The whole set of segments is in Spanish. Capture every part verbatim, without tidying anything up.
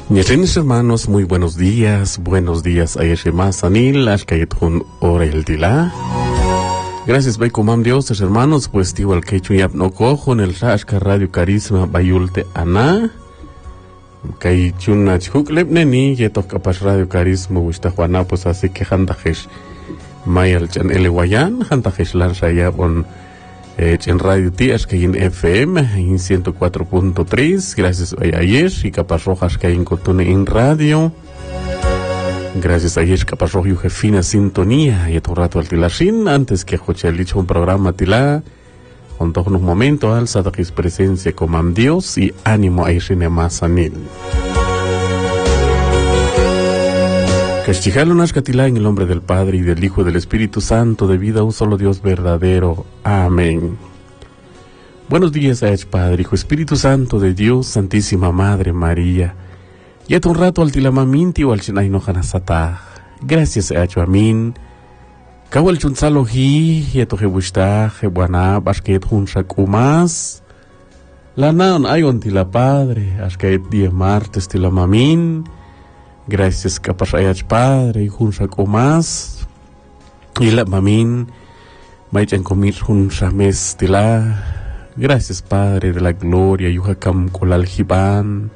Mis hermanos, muy buenos días, buenos días a Yeshemás Anil, Ashkayetun Orel Dila. Gracias, Beco Mam Dios, hermanos, pues tío al que chuyap no cojo en el Rashka Radio Carisma Bayulte Ana. Kay chuna chukle neni yetok kapas Radio Carisma wista Juana, pues así que handajesh mayal chan elewayan, handajesh lan saya on en Radio Tías que en F M en ciento cuatro punto tres, gracias a ayer y Capas Rojas que en Cotone en radio, gracias a ayer Capas Rojas y fina sintonía y a tu rato al tilashin antes que Joche el dicho un programa tila con todo un momento alza de his presencia como Dios y ánimo a irine más anil. Castijalo Nashkatilá en el nombre del Padre y del Hijo y del Espíritu Santo, de vida un solo Dios verdadero. Amén. Buenos días a Padre, Hijo, Espíritu Santo de Dios, Santísima Madre María. Ya un rato al tilamaminti o al chinay no hanasata. Gracias a Amin. Kawal chunsalohi, ya to hebushta, hebuana, basket hun shakumas. La naon ayon tila Padre, asket día martes tilamamin. Gracias capas ayach Padre y junsa comas y la mamin maichan comir junsa mes tila. Gracias Padre de la gloria yuhakam kolal hiban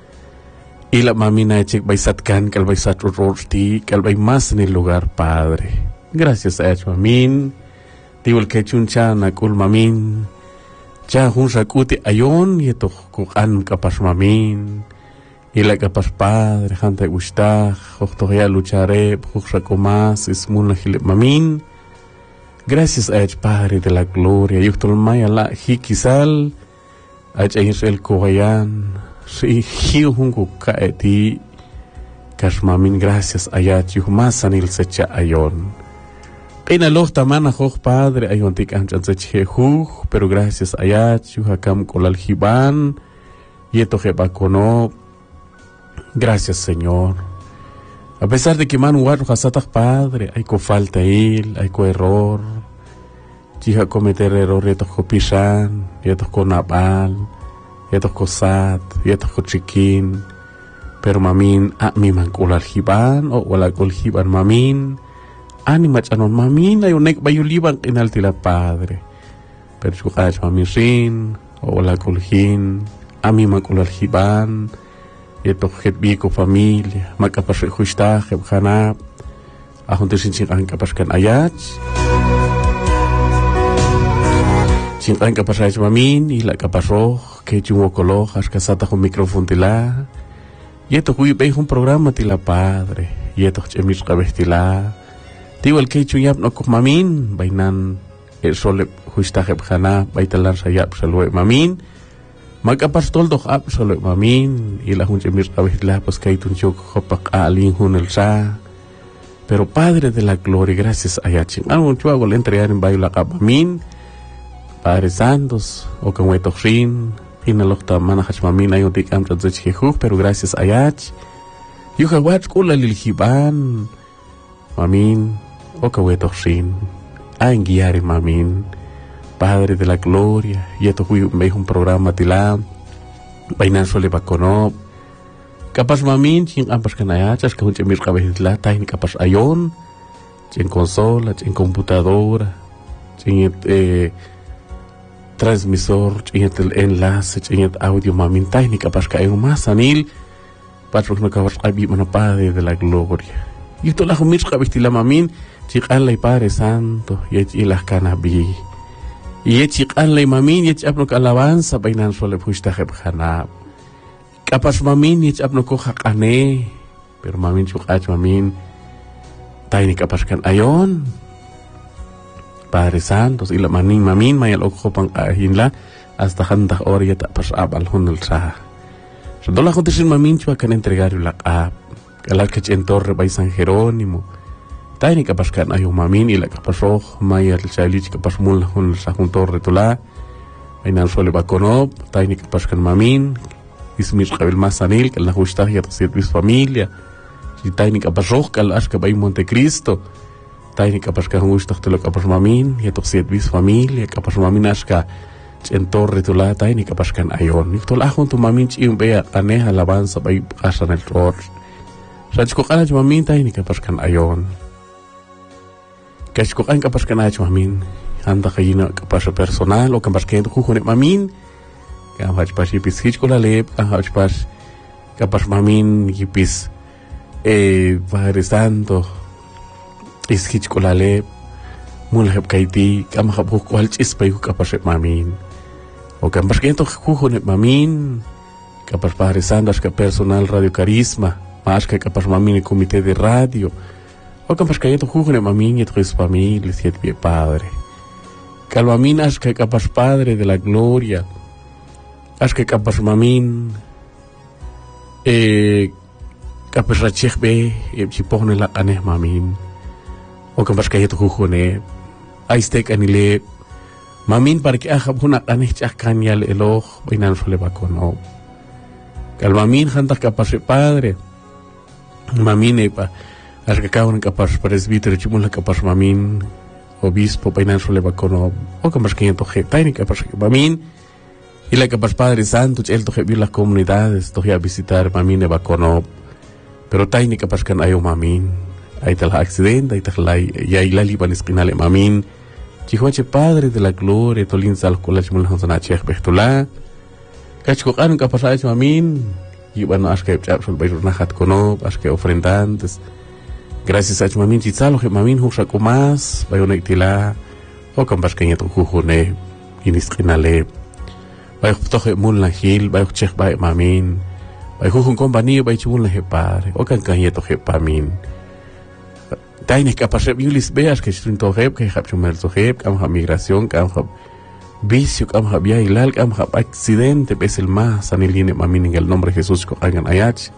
y la mamina echek baisatkan kal baisat rorti kal bay más en el lugar Padre. Gracias ayach mamin diul que chunchana kul mamin cha junsa kuti ayon y to kukan kapas mamin. Y la capas Padre, janta gustah, octoria lucharé, juxaco más, es muna gilip mamin. Gracias a Padre de la gloria, yuctol maya la hikisal, a Israel kogayan, si hiu hungu kaeti, kash mamin, gracias a yach, yuhmas anil secha ayon. Ina loh tamana hoch Padre, ayon tik anchan seche huj, pero gracias a yach, yuhakam kolal hiban, yeto jebakono. Gracias, Señor. A pesar de que manu guarro hasatach Padre, hay co falta il, hay co error. Chiha cometer error, yetos co pishan, yetos co nabal, yetos co sat, yetos co chiquín. Pero mamin, a mi man kolal hiban, o wala kol hiban mamin. Animach anon mamin, ay unek bayuliban inaltila Padre. Pero chukach mamin rin, o wala kol hin, a mi man kolal hiban. Yeto het biko familia, makapas justa, hebjana, a junte sin sin ancapas kan ayach. Sin ancapas ayach mamin, y la capasro, que chungo colo, ascasata con micrófono tila. Yeto hui veis un programa tila Padre, yeto chemis cabestila. Digo el que chuyap no con mamin, bainan, el sole justa hebjana, baitalar sayap salwe mamin. Magapas toldo absolut mamin y la junta mir cabezla pues que tun chok hopak alin hunel sa. Pero Padre de la gloria, gracias a Yachin. Algún chuago le entregar en baila mamin, Padre Santos o con wetoxin, hina lokta manahach mamin ayon tik am tzach jehu, pero gracias a Yach. Yuha watch kula lil hiban mamin o con wetoxin. Ayn guiare mamin. Padre de la gloria, y esto fue un programa tila, bainan sole bakono, kapas mamin, ching ampas kanayachas, que un chemir cabezla, tain kapas ayon, ching consola, ching computadora, ching eh, transmisor, ching el enlace, ching el audio mamin, tain kapas kayon más anil, patrok no kapas abi mana Padre de la gloria. Y esto la jumir cabezla mamin, ching alay Padre Santo, y las canabi. Y echik anlay mamin yech apno alabanza bainan sole pushta hebjana. Kapas mamin yech apno ko hakane, pero mamin chukach mamin tayni kapas kan ayon. Padre Santos ila manin mamin mayal okho pang ahinla hasta handah ori ta pas abal hunul sa. So dola kontesin mamin chua kan entregar la ap. Kalal kech en torre bay San Jerónimo. Tayni kapas kan ayo mamin ila kapas roh mayal chalich kapas mul hun sa juntor retula ainan sole bakonob tayni kapas kan mamin ismir qabil masanil kal na hustah ya tasir bis familia si tayni kapas roh kal aska bay Montecristo tayni kapas kan hustah telo kapas mamin ya tasir bis familia kapas mamin aska en torre tu la tai ni kapaskan ayon ni tol ahon tu mamin chi be ane alabanza bai asan el ror rach ko kana mamin tai ni kapaskan ayon kash ko kan kapaskan ay mamin anda kayina kapasa personal o kapaskan tu kuhune mamin kam haj pas ipis hich ko la leb kam haj pas kapas mamin ipis eh Padre Santo is hich ko la leb mula hep kaiti kam hab ko hal chis pai ko kapas mamin o kapas kento kuhune mamin kapas Padre Santo as ka personal Radio Carisma mas ka kapas mamin comité de radio o kapas kento kuhune mamin et tres familias siete pie Padre calmamin as ka kapas Padre de la gloria as ka kapas mamin eh kapas rachech be e chipone la aneh mamin o kapas kento kuhune aistek anile mamin para que ahab huna aneh chakkan yal eloh bainan sole bakono kal mamin hantak kapas Padre mamin e pa as ka kawan kapas presbítero chimula kapas mamin obispo bainan sole bakono o kapas kento je taini kapas mamin y la kapas Padre Santo el to je vir las comunidades to je a visitar mamin e bakono pero taini kapas kan ayo mamin ay tal accidente ay tal ya ilali baniskinale mamin chihuache Padre de la gloria tolin sal kolach mul hansana chekh behtula kachko kan kapas ay mamin y bueno as que chapsul bayruna hat kono as que ofrendantes gracias a mamin chitsalo je mamin husha kumas bayona itila o kapas kenyeto kuhune iniskinale bay toje mul na hil bay chekh bay mamin bay kuhun kompani bay chul na he Padre o kan kenyeto je pamin taine kapas yulis beas que strin to heb que hab chumel to heb kam hab migración kam hab vicio kam hab ya ilal kam hab accidente bes el más aniline mamin en el nombre de Jesús ko hagan ayach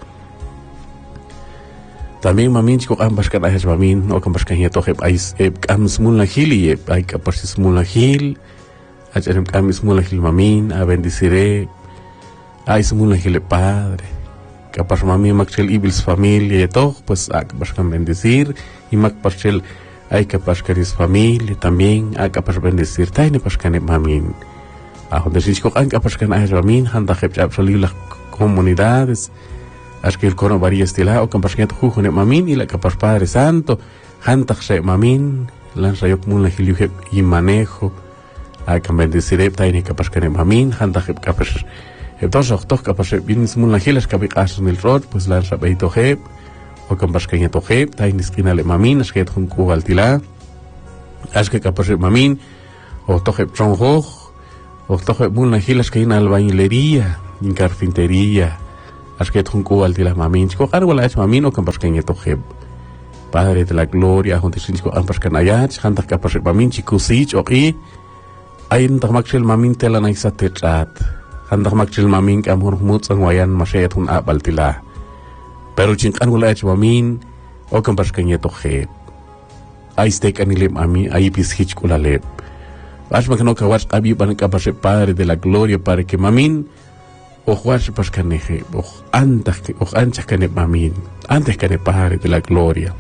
también mamin ko am baskan ayach mamin o kam baskan to heb ais kam smul na hili ay kapas smul na hil acharem kam smul na hil mamin a bendiciré ay smul na hil Padre kapas mami makchel ibils familia y todo pues a kapas kan bendecir y mak parchel ay kapas karis familia también a kapas bendecir taine pas kan mamin a donde sich ko an kapas kan ay mamin handa khep absolut las comunidades as que el cono varía estila o kapas kan tu con mamin y la kapas Padre Santo handa khse mamin lan sayok mun la hilu hep y manejo a kan bendecir taine kapas kan mamin handa khep kapas entonces octos kapas bin smul nahilas kabiqas nil rod pues la sabeito heb o kapas kanya to heb ta inisqina le mamin as que tun ku altila as que kapas mamin o to heb chongo o to heb mul nahilas que en albañilería en carpintería as que tun ku altila mamin ko argola es mamin o kapas kanya to heb Padre de la gloria junto sin ko ampas kanayat hanta kapas mamin chikusich o i ayin takmakshel mamin tela na isatetrat handak makchil mamin kam hurmut sang wayan masyayat hun abal tila pero chinkan wala ech mamin o kam paskanya to khep ay steak anilem ami ay pis hich kulalep as magno kawas abi ban ka pas Padre de la gloria para que mamin o juas paskaneje o antas que o anchas kane mamin antes kane Padre de la gloria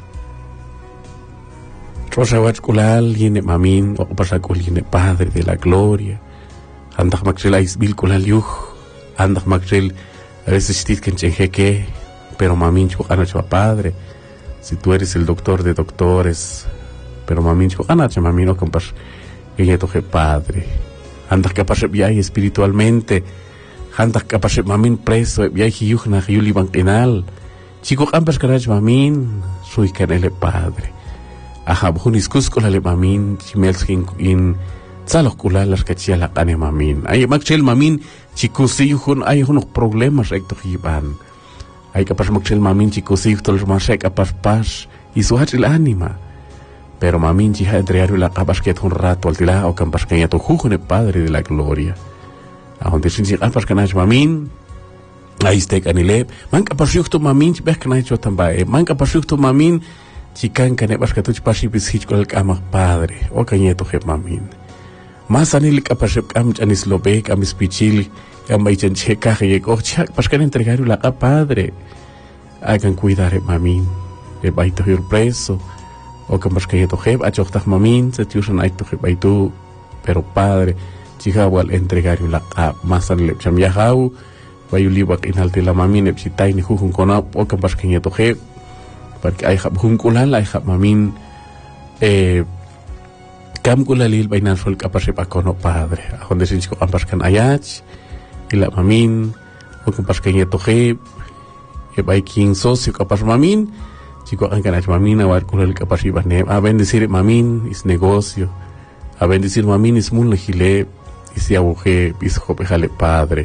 rosa wach kulal yene mamin o pasakul yene Padre de la gloria andak makchel ais bil kulal yuh andak makchel resistit ken chengeke pero mamin chu ana chwa Padre si tú eres el doctor de doctores pero mamin chu ana chwa mamin o kompas que to je Padre andak kapase biay espiritualmente andak kapase mamin preso biay yuh na yuli bankinal chico kampas karaj mamin sui kanele Padre ahab hunis kuskolale mamin chimelskin in salos kula las kachia la kane mamin ay makchel mamin chikusi hun ay hunok problemas ekto hiban ay kapas makchel mamin chikusi tol masek kapas pas isuhat el anima pero mamin chiha entregar la kapas que un rato al tila o kampas que to jujune Padre de la gloria a donde sin si kapas kanach mamin ay stek anile man kapas yukto mamin bek kanach tambay man kapas yukto mamin chikan kane pas katuch pasi bisich kol kamak Padre o kanyeto je mamin mas anil kapasep kam chanis lobe kam spichil kam baichan cheka ye ko chak paskan entregar la ka Padre hagan cuidar mamin e baito hir preso o kam paskan to heb achok tak mamin se tiusan ai to heb baitu pero Padre chihawal entregar la masan le chamyahau bayulibak inalti la mamin epsitay ni hujun kona o kampas kenyeto he porque ay hab hunkulan ay hab mamin eh kam kulalil bainan sol kapasip akono padre ahon desin ko kampas kan ayach ila mamin o kampas kenyeto he e bay king socio kapas mamin chico ang kanach mamin awar kulal kapasip ne a bendecir mamin is negocio a bendecir mamin is mun legile isi abuje bisjo pejale padre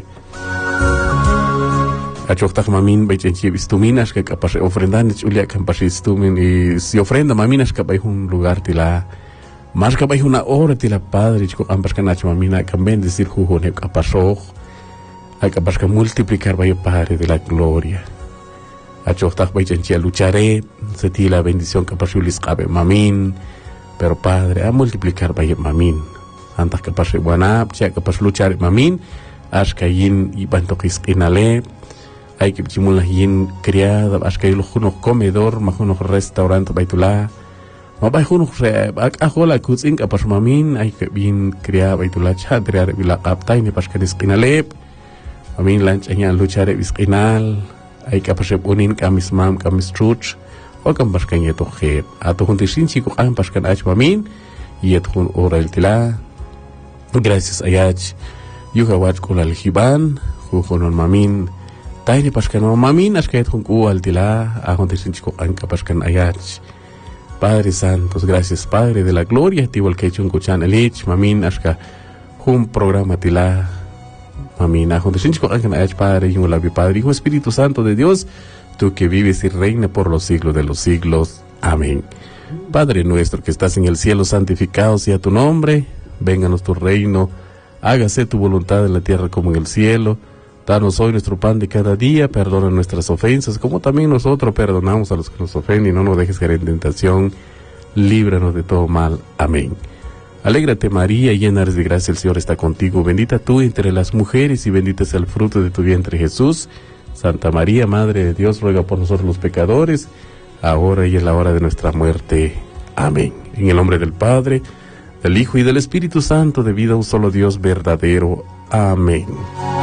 a choktak mamin bay chenchi bistuminas que capaz ofrendan chulia campas istumin y si ofrenda maminas que bay un lugar tila más que bay una hora tila padre chico ambas canach mamina que bendecir jugo ne capaz oj a capaz que multiplicar bay padre de la gloria a choktak bay chenchi lucharé se tila bendición capaz ulis cabe mamin pero padre a multiplicar bay mamin antas capaz buena ya capaz luchar mamin aska yin iban tokis inale hay que chimula yin criada aska yul juno comedor ma juno restaurante baitula ma bay juno re ak ahola kutzin capaz mamin hay que bin criada baitula chadria bila kaptai ni pas kadis inale mamin lunch anya luchar bisqinal hay que pasep unin kamis mam kamis truch o kampas kanya to khe ato huntisin chico kan pas kan ach mamin yet hun oral tila gracias ayach yuha wach kulal hiban jujonon mamin taini paskan mamin askayet hun kual tila a huntisin chico kan paskan ayach Padre Santos, gracias Padre de la gloria tiwal kechun kuchan elich mamin aska hun programa tila Mamina, junto con el Padre y un Padre, Hijo Espíritu Santo de Dios, tú que vives y reinas por los siglos de los siglos. Amén. Padre nuestro que estás en el cielo, santificado sea tu nombre, vénganos tu reino, hágase tu voluntad en la tierra como en el cielo. Danos hoy nuestro pan de cada día, perdona nuestras ofensas, como también nosotros perdonamos a los que nos ofenden, y no nos dejes caer en tentación, líbranos de todo mal. Amén. Alégrate María, llena eres de gracia, el Señor está contigo, bendita tú entre las mujeres y bendito es el fruto de tu vientre Jesús. Santa María, Madre de Dios, ruega por nosotros los pecadores, ahora y en la hora de nuestra muerte. Amén. En el nombre del Padre, del Hijo y del Espíritu Santo, de vida un solo Dios verdadero. Amén.